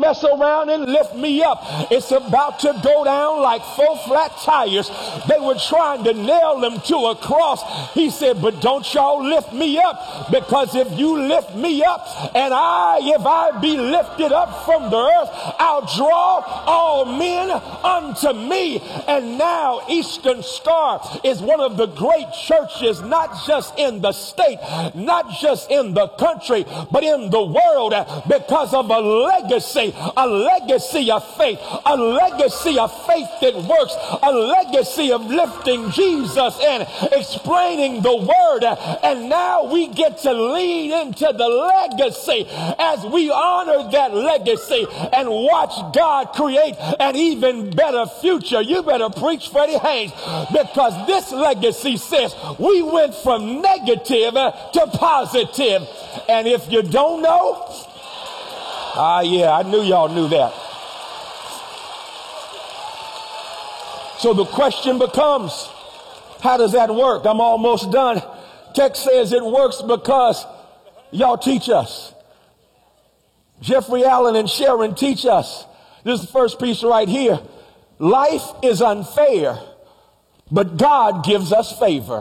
mess around and lift me up. It's about to go down like 4 flat tires. They were trying to nail him to a cross. He said, but don't y'all lift me up, because if you lift me up, and if I be lifted up from the earth, I'll draw all men unto me. And now Eastern Star is one of the great churches, not just in the state, not just in the country, but in the world, because of a legacy of faith, a legacy of faith that works, a legacy of lifting Jesus and explaining the word. And now we get to lead into the legacy as we honor that legacy and watch God create an even better future. You better preach, Freddie Haynes, because this legacy says we went from negative to positive. And if you don't know, yeah, I knew y'all knew that. So the question becomes, how does that work? I'm almost done. Text says it works because y'all teach us. Jeffrey Allen and Sharon teach us. This is the first piece right here. Life is unfair, but God gives us favor.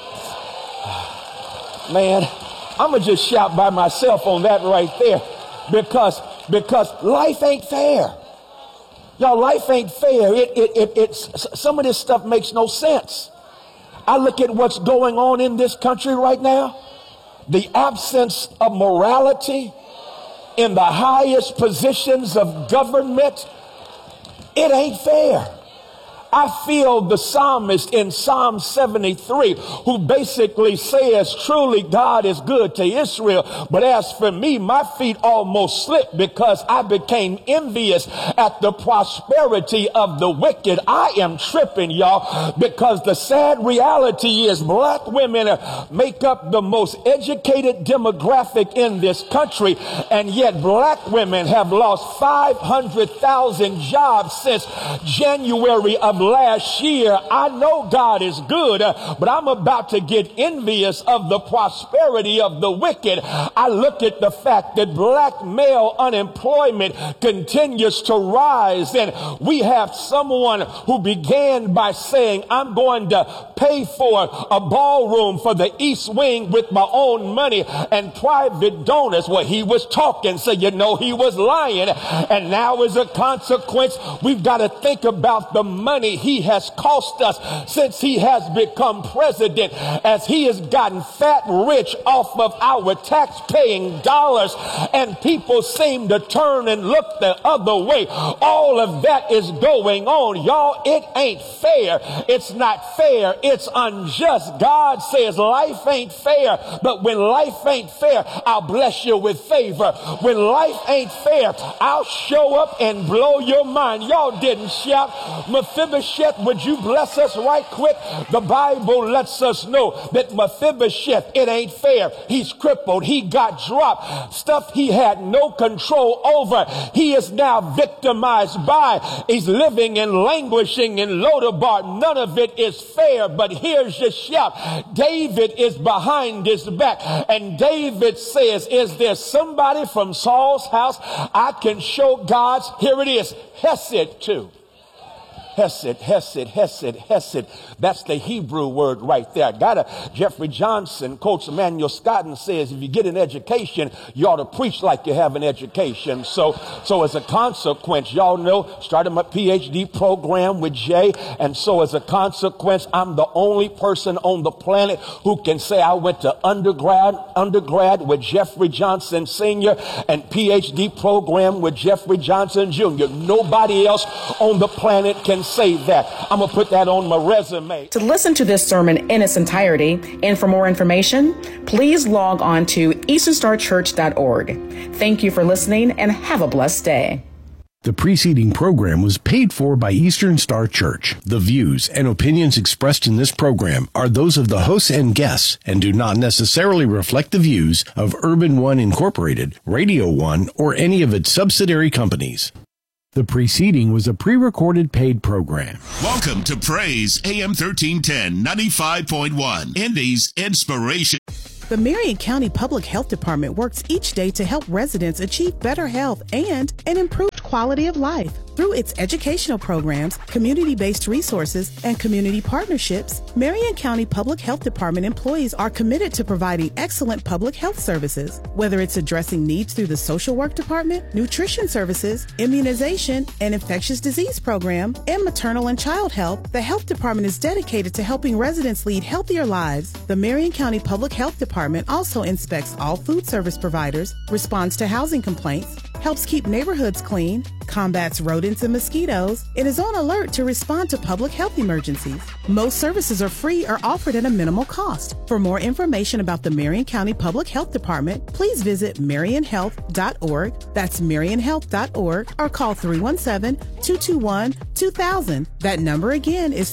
Man, I'm going to just shout by myself on that right there, because life ain't fair. Y'all, life ain't fair. It's some of this stuff makes no sense. I look at what's going on in this country right now. The absence of morality in the highest positions of government. It ain't fair. I feel the psalmist in Psalm 73, who basically says, truly God is good to Israel, but as for me, my feet almost slipped because I became envious at the prosperity of the wicked. I am tripping, y'all, because the sad reality is black women make up the most educated demographic in this country, and yet black women have lost 500,000 jobs since January of last year. I know God is good, but I'm about to get envious of the prosperity of the wicked. I look at the fact that black male unemployment continues to rise, and we have someone who began by saying, I'm going to pay for a ballroom for the East Wing with my own money and private donors. Well, he was talking, so you know he was lying. And now as a consequence, we've got to think about the money he has cost us since he has become president, as he has gotten fat rich off of our tax-paying dollars, and people seem to turn and look the other way. All of that is going on. Y'all, it ain't fair. It's not fair. It's unjust. God says life ain't fair, but when life ain't fair, I'll bless you with favor. When life ain't fair, I'll show up and blow your mind. Y'all didn't shout. Mephibosheth, would you bless us right quick? The Bible lets us know that Mephibosheth, it ain't fair. He's crippled. He got dropped. Stuff he had no control over, he is now victimized by. He's living and languishing in Lodabar. None of it is fair, but here's your shout. David is behind his back, and David says, is there somebody from Saul's house I can show God's, here it is, Hesed to? Hesed, Hesed, Hesed, Hesed. That's the Hebrew word right there. Jeffrey Johnson quotes Emmanuel Scott and says, if you get an education, you ought to preach like you have an education. So as a consequence, y'all know, started my PhD program with Jay. And so as a consequence, I'm the only person on the planet who can say I went to undergrad with Jeffrey Johnson Sr. and PhD program with Jeffrey Johnson Jr. Nobody else on the planet can say that. I'm going to put that on my resume. To listen to this sermon in its entirety and for more information, please log on to easternstarchurch.org. Thank you for listening and have a blessed day. The preceding program was paid for by Eastern Star Church. The views and opinions expressed in this program are those of the hosts and guests and do not necessarily reflect the views of Urban One Incorporated, Radio One, or any of its subsidiary companies. The preceding was a pre-recorded paid program. Welcome to Praise AM 1310, 95.1, Indy's Inspiration. The Marion County Public Health Department works each day to help residents achieve better health and an improved quality of life. Through its educational programs, community-based resources, and community partnerships, Marion County Public Health Department employees are committed to providing excellent public health services. Whether it's addressing needs through the social work department, nutrition services, immunization, and infectious disease program, and maternal and child health, the health department is dedicated to helping residents lead healthier lives. The Marion County Public Health Department also inspects all food service providers, responds to housing complaints, helps keep neighborhoods clean, combats rodents and mosquitoes, and is on alert to respond to public health emergencies. Most services are free or offered at a minimal cost. For more information about the Marion County Public Health Department, please visit marionhealth.org. That's marionhealth.org, or call 317-221-2000. That number again is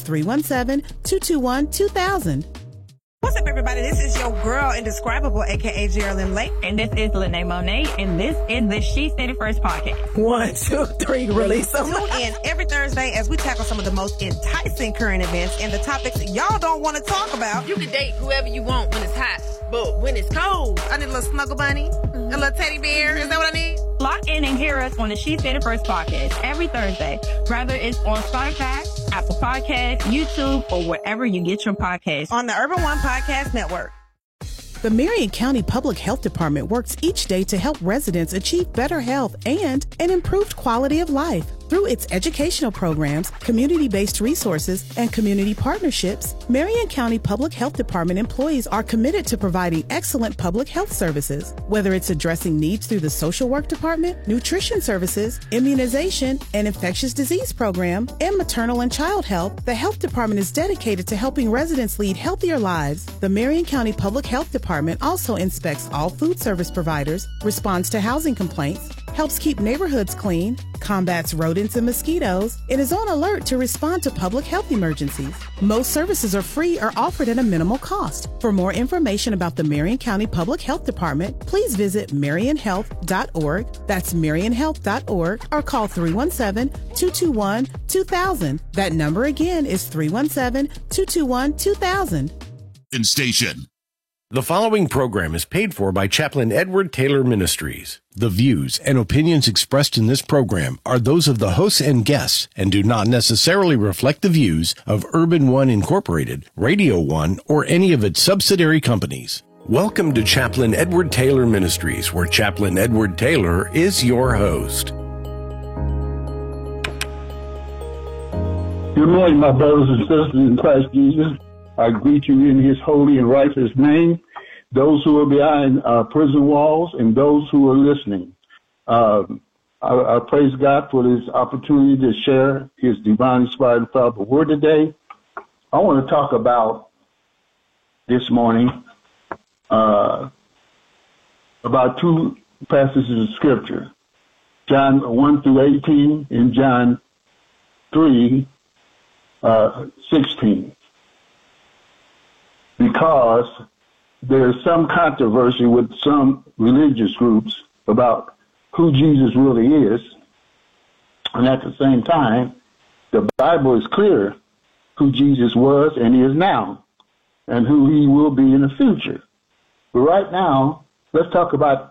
317-221-2000. What's up, everybody? This is your girl, Indescribable, a.k.a. Geraldine Lake. And this is Lene Monet, and this is the She Said It First podcast. 1, 2, 3, release them. Tune in every Thursday as we tackle some of the most enticing current events and the topics y'all don't want to talk about. You can date whoever you want when it's hot, but when it's cold, I need a little snuggle bunny, a little teddy bear. Is that what I need? Lock in and hear us on the She Said It First podcast every Thursday, whether it's on Spotify, Apple Podcasts, YouTube, or wherever you get your podcasts. On the Urban One Podcast Network. The Marion County Public Health Department works each day to help residents achieve better health and an improved quality of life. Through its educational programs, community-based resources, and community partnerships, Marion County Public Health Department employees are committed to providing excellent public health services. Whether it's addressing needs through the social work department, nutrition services, immunization, and infectious disease program, and maternal and child health, the health department is dedicated to helping residents lead healthier lives. The Marion County Public Health Department also inspects all food service providers, responds to housing complaints, helps keep neighborhoods clean, combats rodents and mosquitoes, and is on alert to respond to public health emergencies. Most services are free or offered at a minimal cost. For more information about the Marion County Public Health Department, please visit marionhealth.org. That's marionhealth.org, or call 317-221-2000. That number again is 317-221-2000. Station. The following program is paid for by Chaplain Edward Taylor Ministries. The views and opinions expressed in this program are those of the hosts and guests and do not necessarily reflect the views of Urban One Incorporated, Radio One, or any of its subsidiary companies. Welcome to Chaplain Edward Taylor Ministries, where Chaplain Edward Taylor is your host. Good morning, my brothers and sisters in Christ Jesus. I greet you in his holy and righteous name, those who are behind prison walls and those who are listening. I praise God for this opportunity to share his divine inspired infallible word today. I want to talk about this morning about two passages of scripture, John 1 through 18 and John 3, 16. Because there's some controversy with some religious groups about who Jesus really is. And at the same time, the Bible is clear who Jesus was and is now, and who he will be in the future. But right now, let's talk about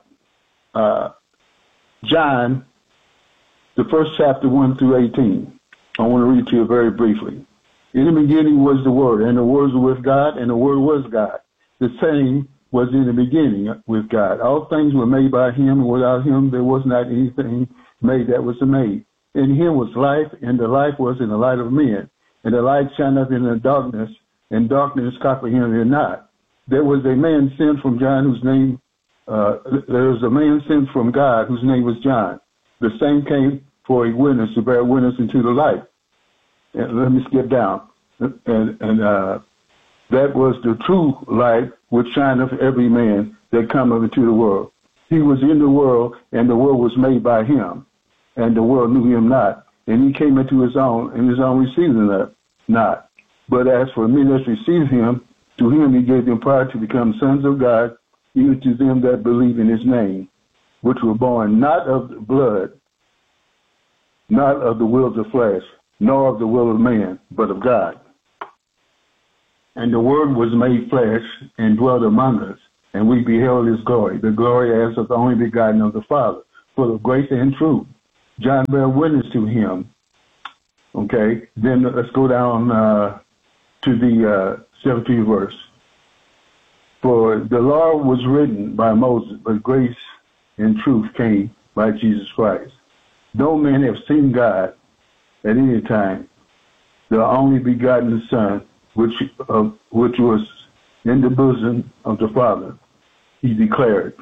John, the first chapter, 1 through 18. I want to read to you very briefly. In the beginning was the Word, and the Word was with God, and the Word was God. The same was in the beginning with God. All things were made by him, and without him there was not anything made that was made. In him was life, and the life was in the light of men. And the light shineth in the darkness, and darkness comprehended it not. There was a man sent from John whose name, there was a man sent from God whose name was John. The same came for a witness to bear witness into the light. And let me skip down. And that was the true light which shineth every man that cometh into the world. He was in the world, and the world was made by him, and the world knew him not. And he came into his own, and his own received him not. But as for many that received him, to him he gave them power to become sons of God, even to them that believe in his name, which were born not of the blood, not of the will of the flesh, nor of the will of man, but of God. And the Word was made flesh and dwelt among us, and we beheld his glory, the glory as of the only begotten of the Father, full of grace and truth. John bear witness to him. Okay, then let's go down to the 17th verse. For the law was written by Moses, but grace and truth came by Jesus Christ. No man have seen God at any time. The only begotten Son, which was in the bosom of the Father, he declared.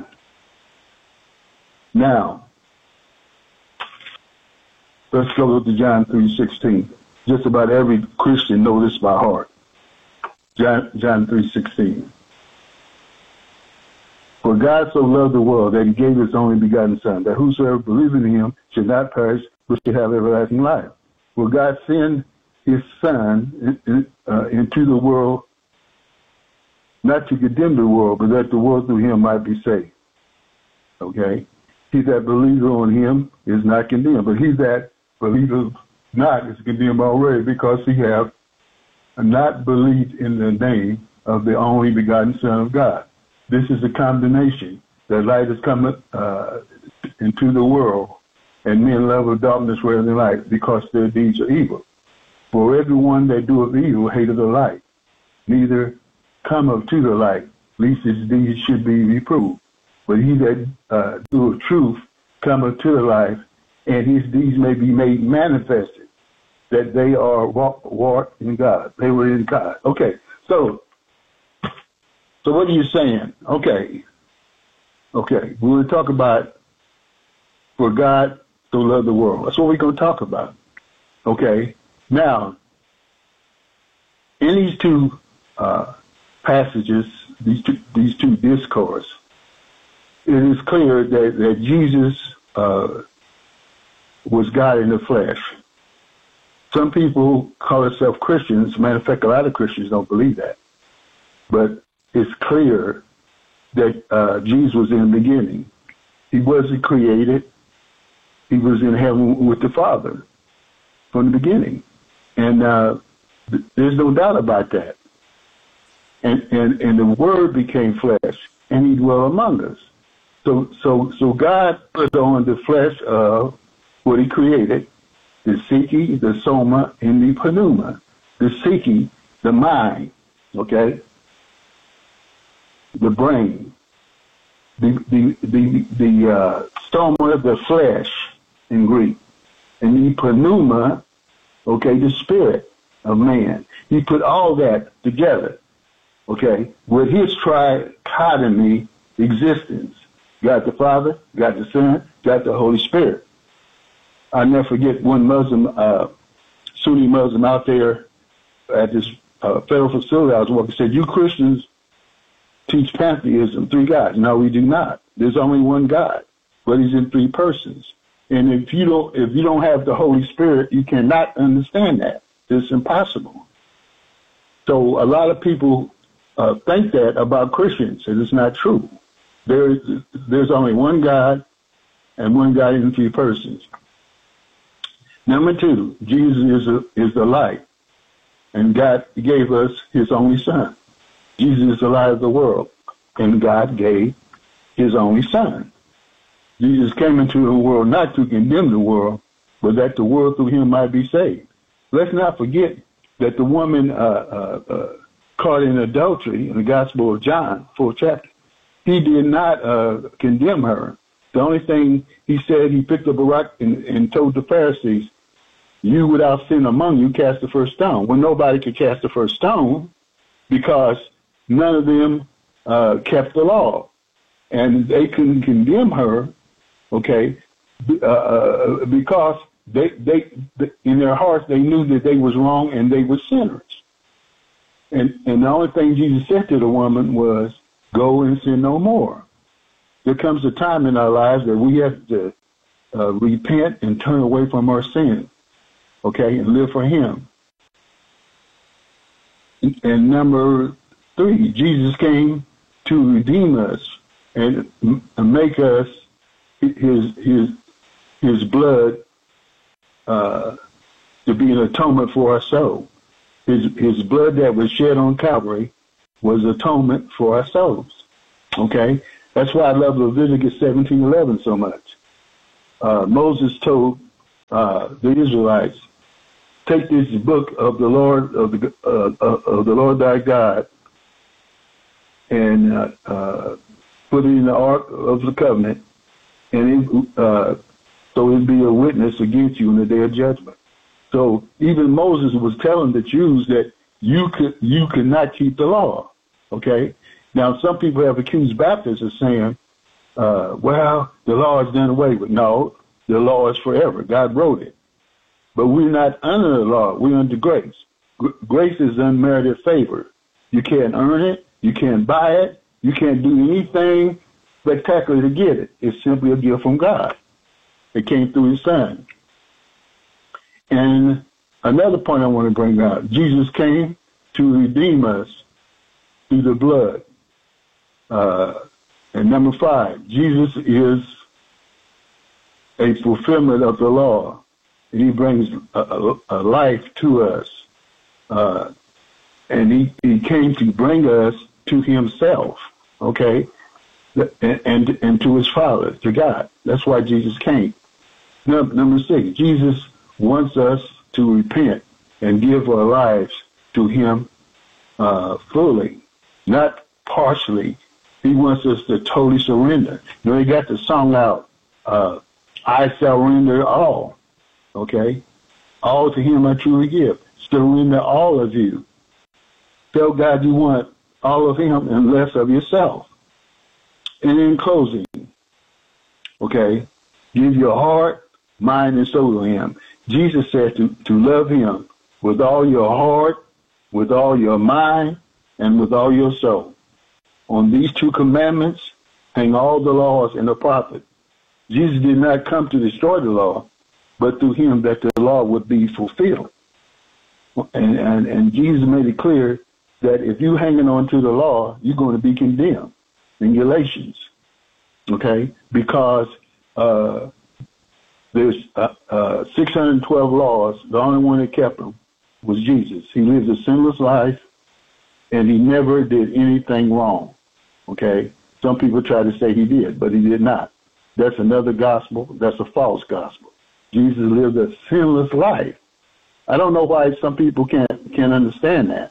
Now, let's go to John 3:16. Just about every Christian knows this by heart. John 3:16. For God so loved the world that he gave his only begotten Son, that whosoever believes in him should not perish, but should have everlasting life. For God sent his Son into the world, not to condemn the world, but that the world through him might be saved. Okay? He that believes on him is not condemned, but he that believeth not is condemned already, because he have not believed in the name of the only begotten Son of God. This is the condemnation, that light has come into the world, and men love of darkness rather than light, because their deeds are evil. For everyone that doeth evil hateth the light, neither cometh to the light, lest his deeds should be reproved. But he that doeth truth cometh to the light, and his deeds may be made manifested, that they are walked in God. They were in God. Okay, so what are you saying? Okay, we're going to talk about for God so loved the world. That's what we're going to talk about. Okay, now, in these two passages, these two discourse, it is clear that Jesus was God in the flesh. Some people call themselves Christians. Matter of fact, a lot of Christians don't believe that. But it's clear that Jesus was in the beginning. He wasn't created. He was in heaven with the Father from the beginning. And there's no doubt about that. And the Word became flesh, and he dwelt among us. So God put on the flesh of what he created, the psyche, the soma, and the pneuma. The psyche, the mind, okay? The brain. The stoma, the flesh in Greek. And the pneuma, okay, the spirit of man. He put all that together, okay, with his trichotomy existence. Got the Father, got the Son, got the Holy Spirit. I'll never forget one Muslim, Sunni Muslim out there at this federal facility I was working, said, "You Christians teach pantheism, three gods." No, we do not. There's only one God, but he's in three persons. And if you don't have the Holy Spirit, you cannot understand that. It's impossible. So a lot of people think that about Christians, and it's not true. There's only one God, and one God in three persons. Number two, Jesus is the light, and God gave us his only Son. Jesus is the light of the world, and God gave his only Son. Jesus came into the world not to condemn the world, but that the world through him might be saved. Let's not forget that the woman caught in adultery in the Gospel of John, 4th chapter, he did not condemn her. The only thing he said, he picked up a rock and told the Pharisees, "You without sin among you cast the first stone." Well, nobody could cast the first stone because none of them kept the law. And they couldn't condemn her, okay, because they in their hearts they knew that they was wrong and they were sinners. And the only thing Jesus said to the woman was, "Go and sin no more." There comes a time in our lives that we have to repent and turn away from our sin, okay, and live for him. And number three, Jesus came to redeem us and make us his blood to be an atonement for our soul. His blood that was shed on Calvary was atonement for our souls. Okay? That's why I love Leviticus 17:11 so much. Moses told the Israelites, take this book of the Lord of the Lord thy God and put it in the ark of the covenant, and so it'd be a witness against you in the day of judgment. So even Moses was telling the Jews that you could not keep the law. Okay. Now some people have accused Baptists of saying, well, the law is done away with. No, the law is forever. God wrote it. But we're not under the law. We're under grace. Grace is unmerited favor. You can't earn it. You can't buy it. You can't do anything spectacular to get it. It's simply a gift from God. It came through his son. And another point I want to bring out, Jesus came to redeem us through the blood. And number 5, Jesus is a fulfillment of the law. And he brings a life to us. And he came to bring us to himself, okay, and to his Father, to God. That's why Jesus came. Number 6, Jesus wants us to repent and give our lives to him fully, not partially. He wants us to totally surrender. You know, he got the song out, I surrender all, okay? All to him I truly give. Surrender all of you. Tell God you want all of him and less of yourself. And in closing, okay, give your heart, mind, and soul to him. Jesus said to love him with all your heart, with all your mind, and with all your soul. On these 2 commandments hang all the laws and the prophets. Jesus did not come to destroy the law, but through him that the law would be fulfilled. And Jesus made it clear that if you're hanging on to the law, you're going to be condemned in Galatians, okay? Because there's 612 laws. The only one that kept them was Jesus. He lived a sinless life, and he never did anything wrong, okay? Some people try to say he did, but he did not. That's another gospel. That's a false gospel. Jesus lived a sinless life. I don't know why some people can't understand that.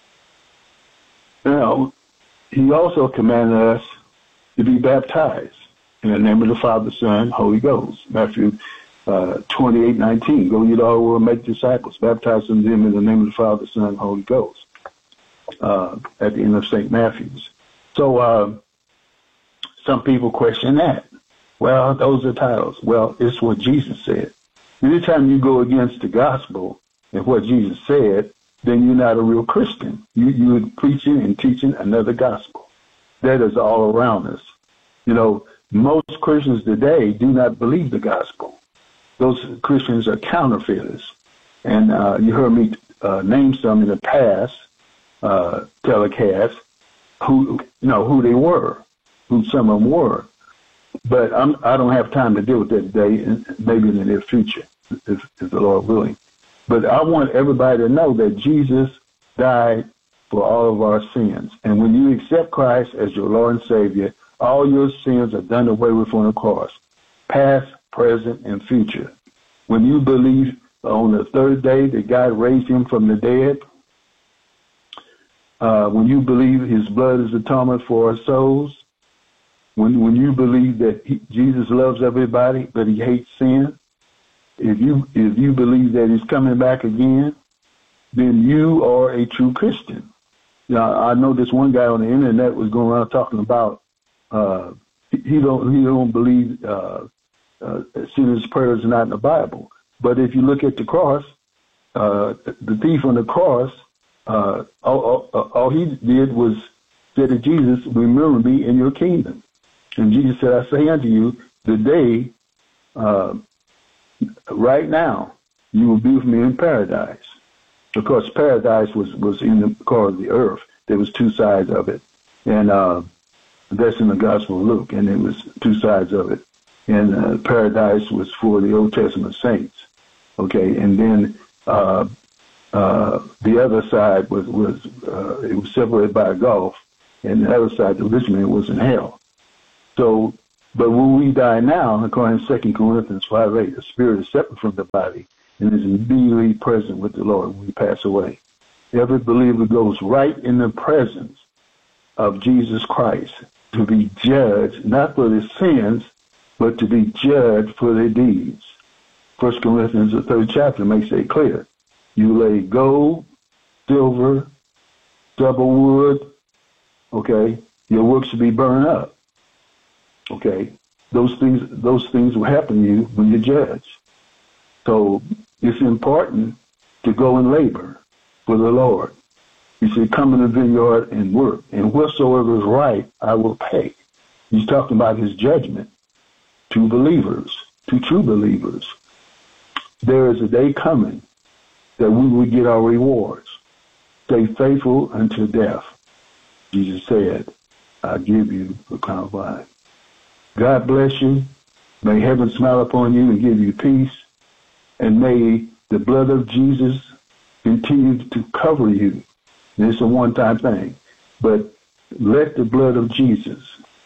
Now, he also commanded us to be baptized in the name of the Father, Son, Holy Ghost. Matthew 28:19. Go ye to all the world, make disciples, baptizing them in the name of the Father, Son, Holy Ghost. At the end of St. Matthew's. So some people question that. Well, those are titles. Well, it's what Jesus said. Anytime you go against the gospel and what Jesus said, then you're not a real Christian. You're preaching and teaching another gospel. That is all around us. You know, most Christians today do not believe the gospel. Those Christians are counterfeiters. And you heard me name some in the past telecasts who they were, who some of them were. But I don't have time to deal with that today, and maybe in the near future, if the Lord willing. But I want everybody to know that Jesus died for all of our sins. And when you accept Christ as your Lord and Savior, all your sins are done away with on the cross, past, present, and future. When you believe on the 3rd day that God raised him from the dead, when you believe his blood is atonement for our souls, when you believe that Jesus loves everybody, but he hates sin, if you believe that he's coming back again, then you are a true Christian. Now, I know this one guy on the internet was going around talking about he don't believe sinner's prayers are not in the Bible. But if you look at the cross, the thief on the cross, all he did was say to Jesus, remember me in your kingdom. And Jesus said, I say unto you, today, right now, you will be with me in paradise. Of course, paradise was in the core of the earth. There was 2 sides of it. And that's in the Gospel of Luke. And there was 2 sides of it. And paradise was for the Old Testament saints. Okay. And then the other side was separated by a gulf. And the other side, the rich man, was in hell. So But when we die now, according to 2 Corinthians 5:8, the spirit is separate from the body and is immediately present with the Lord when we pass away. Every believer goes right in the presence of Jesus Christ to be judged, not for their sins, but to be judged for their deeds. 1 Corinthians, the 3rd chapter, makes it clear. You lay gold, silver, double wood, okay, your works will be burned up. Okay, those things will happen to you when you're judged. So it's important to go and labor for the Lord. He said, come in the vineyard and work, and whatsoever is right, I will pay. He's talking about his judgment to believers, to true believers. There is a day coming that we will get our rewards. Stay faithful until death. Jesus said, I'll give you the crown of life. God bless you. May heaven smile upon you and give you peace. And may the blood of Jesus continue to cover you. And it's a one-time thing. But let the blood of Jesus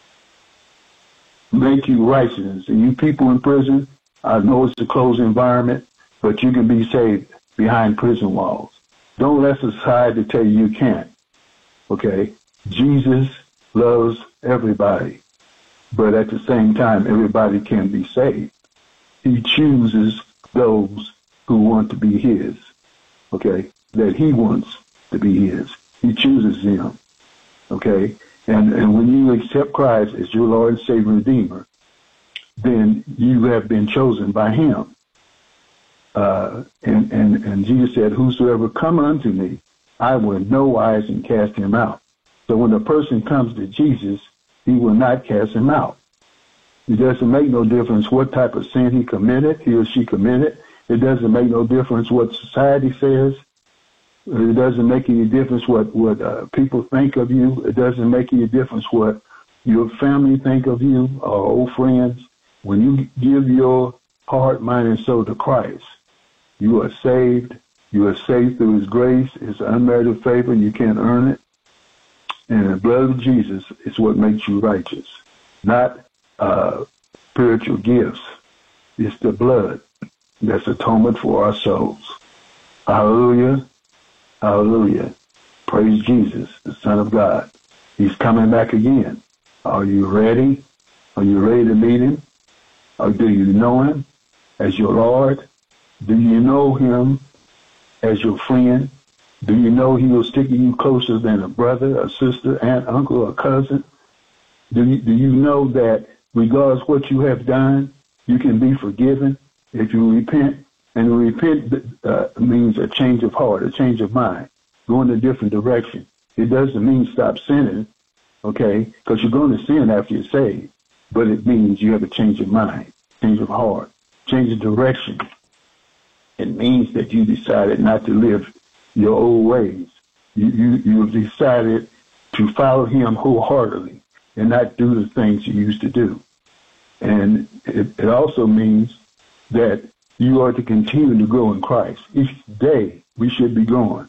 make you righteous. And you people in prison, I know it's a closed environment, but you can be saved behind prison walls. Don't let society tell you you can't. Okay? Jesus loves everybody. But at the same time, everybody can be saved. He chooses those who want to be his. Okay? That he wants to be his. He chooses them. Okay? And when you accept Christ as your Lord and Savior and Redeemer, then you have been chosen by him. And Jesus said, whosoever come unto me, I will in no wise and cast him out. So when a person comes to Jesus, he will not cast him out. It doesn't make no difference what type of sin he committed, he or she committed. It doesn't make no difference what society says. It doesn't make any difference what people think of you. It doesn't make any difference what your family think of you or old friends. When you give your heart, mind, and soul to Christ, you are saved. You are saved through his grace. It's an unmerited favor. You can't earn it. And the blood of Jesus is what makes you righteous, not spiritual gifts. It's the blood that's atonement for our souls. Hallelujah. Hallelujah. Praise Jesus, the Son of God. He's coming back again. Are you ready? Are you ready to meet him? Or do you know him as your Lord? Do you know him as your friend? Do you know he will stick to you closer than a brother, a sister, aunt, uncle, or cousin? Do you know that regardless of what you have done, you can be forgiven if you repent? And repent means a change of heart, a change of mind, go in a different direction. It doesn't mean stop sinning, okay, because you're going to sin after you're saved. But it means you have a change of mind, change of heart, change of direction. It means that you decided not to live your old ways. You have decided to follow him wholeheartedly and not do the things you used to do. And it also means that you are to continue to grow in Christ. Each day we should be growing,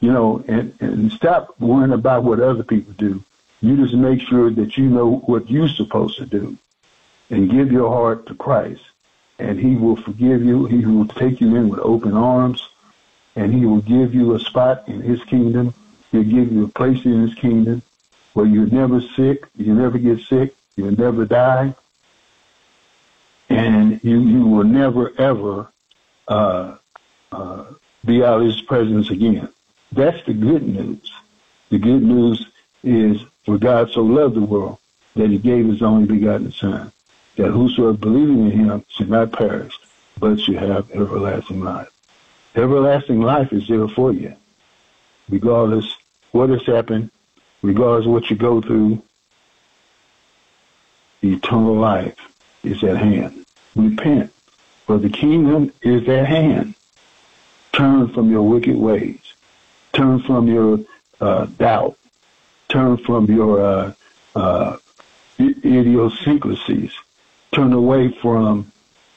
and stop worrying about what other people do. You just make sure that you know what you're supposed to do and give your heart to Christ. And he will forgive you. He will take you in with open arms. And he will give you a spot in his kingdom. He'll give you a place in his kingdom where you're never sick, you never get sick, you'll never die, and you will never, ever be out of his presence again. That's the good news. The good news is, for God so loved the world that he gave his only begotten Son, that whosoever believing in him should not perish, but should have everlasting life. Everlasting life is there for you, regardless what has happened, regardless of what you go through. Eternal life is at hand. Repent, for the kingdom is at hand. Turn from your wicked ways. Turn from your doubt. Turn from your idiosyncrasies. Turn away from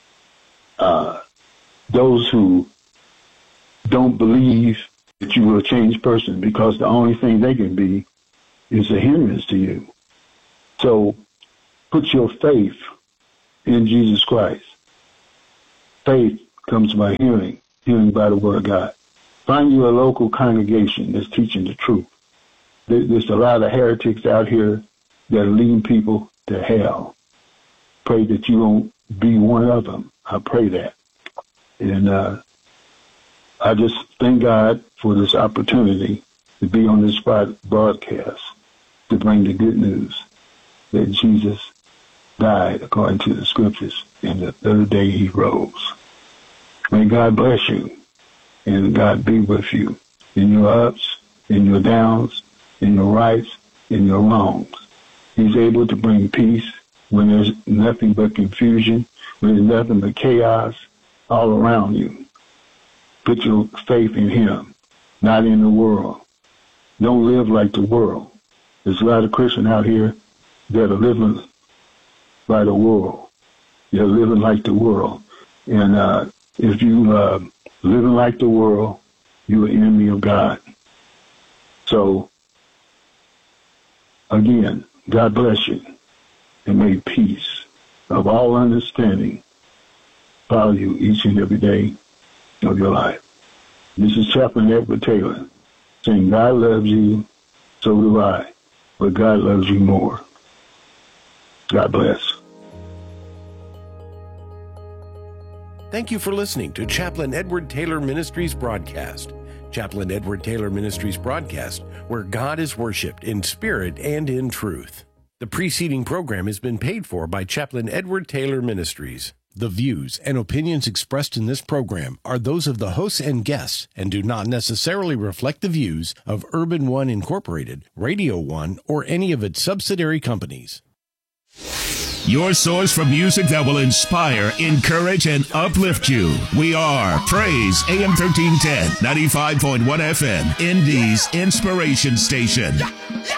those who don't believe that you will change person, because the only thing they can be is a hindrance to you. So put your faith in Jesus Christ. Faith comes by hearing, hearing by the word of God. Find you a local congregation that's teaching the truth. There's a lot of heretics out here that are leading people to hell. Pray that you won't be one of them. I pray that. And I just thank God for this opportunity to be on this broadcast to bring the good news that Jesus died according to the scriptures, and the third day he rose. May God bless you, and God be with you in your ups, in your downs, in your rights, in your wrongs. He's able to bring peace when there's nothing but confusion, when there's nothing but chaos all around you. Put your faith in him, not in the world. Don't live like the world. There's a lot of Christians out here that are living by the world. They're living like the world. And if you living like the world, you're an enemy of God. So, again, God bless you, and may peace of all understanding follow you each and every day of your life. This is Chaplain Edward Taylor saying, God loves you, so do I, but God loves you more. God bless. Thank you for listening to Chaplain Edward Taylor Ministries broadcast. Chaplain Edward Taylor Ministries broadcast, where God is worshiped in spirit and in truth. The preceding program has been paid for by Chaplain Edward Taylor Ministries. The views and opinions expressed in this program are those of the hosts and guests and do not necessarily reflect the views of Urban One Incorporated, Radio One, or any of its subsidiary companies. Your source for music that will inspire, encourage, and uplift you. We are Praise AM 1310, 95.1 FM, Indy's Inspiration Station.